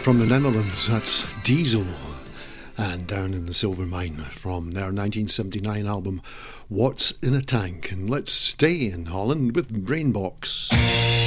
from the Netherlands, that's Diesel, and Down in the Silver Mine from their 1979 album What's in a Tank. And let's stay in Holland with Brainbox.